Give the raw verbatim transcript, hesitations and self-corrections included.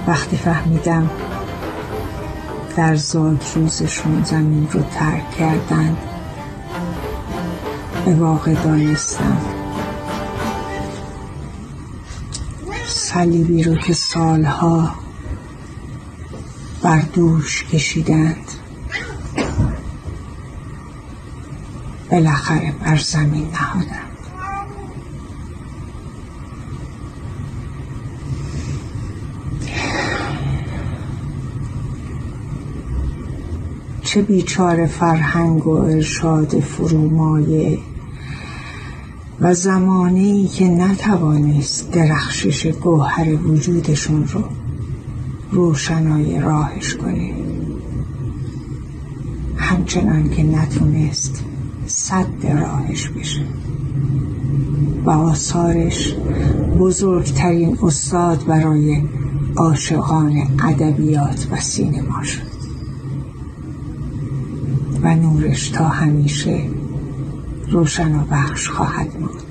وقتی فهمیدم در زاد روزشون زمین رو ترک کردند، به واقع دانستم صلیبی رو که سالها بر دوش کشیدند بالاخره بر زمین نهادند. چه بیچاره فرهنگ و ارشاد فرومایه و زمانه‌ای که نتوانست درخشش گوهر وجودشون رو روشنای راهش کنه، همچنان که نتونست سد راهش بشه و آثارش بزرگترین استاد برای عاشقان ادبیات و سینما شد و نورش تا همیشه روشن و بخش خواهد ماند.